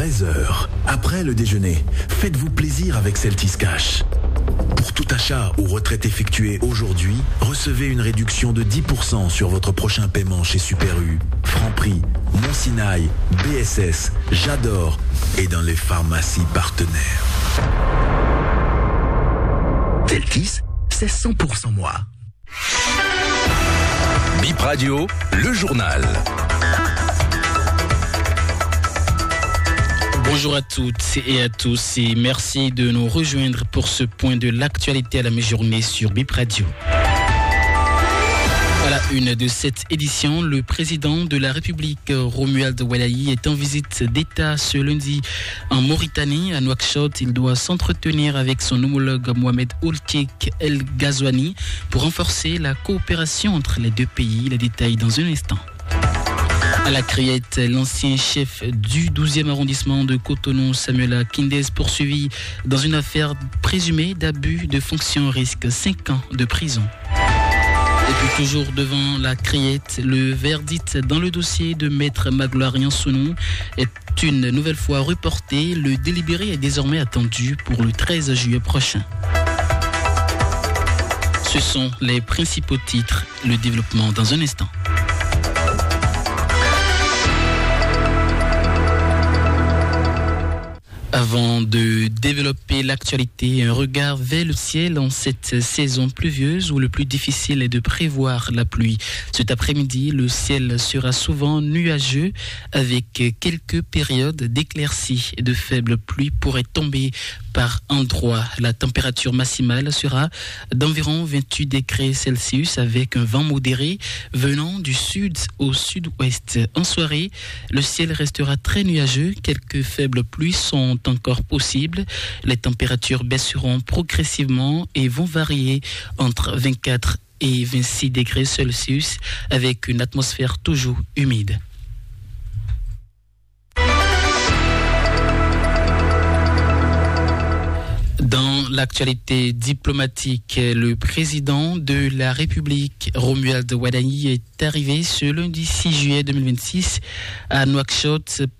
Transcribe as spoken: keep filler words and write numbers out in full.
treize heures. Après le déjeuner, faites-vous plaisir avec Celtis Cash. Pour tout achat ou retraite effectuée aujourd'hui, recevez une réduction de dix pour cent sur votre prochain paiement chez Super U, Franprix, Mont Sinaï, B S S, J'adore et dans les pharmacies partenaires. Celtis, c'est cent pour cent moi. Bip Radio, le journal. Bonjour à toutes et à tous et merci de nous rejoindre pour ce point de l'actualité à la mi-journée sur Bip Radio. À la une de cette édition, le président de la République, Romuald Wadaï, est en visite d'État ce lundi en Mauritanie, à Nouakchott. Il doit s'entretenir avec son homologue Mohamed Ould Cheikh El Ghazouani pour renforcer la coopération entre les deux pays. Les détails dans un instant. À la Criette, l'ancien chef du douzième arrondissement de Cotonou, Samuel Kindez, poursuivi dans une affaire présumée d'abus de fonction, risque cinq ans de prison. Et puis toujours devant la Criette, le verdict dans le dossier de Maître Magloire Yansounou est une nouvelle fois reporté. Le délibéré est désormais attendu pour le treize juillet prochain. Ce sont les principaux titres. Le développement dans un instant. Avant de développer l'actualité, un regard vers le ciel en cette saison pluvieuse où le plus difficile est de prévoir la pluie. Cet après-midi, le ciel sera souvent nuageux avec quelques périodes d'éclaircies. De faibles pluies pourraient tomber par endroits. La température maximale sera d'environ vingt-huit degrés Celsius avec un vent modéré venant du sud au sud-ouest. En soirée, le ciel restera très nuageux. Quelques faibles pluies sont encore possibles. Les températures baisseront progressivement et vont varier entre vingt-quatre et vingt-six degrés Celsius avec une atmosphère toujours humide. Dans l'actualité diplomatique, le président de la République, Romuald Wadaï, est arrivé ce lundi six juillet deux mille vingt-six à Nouakchott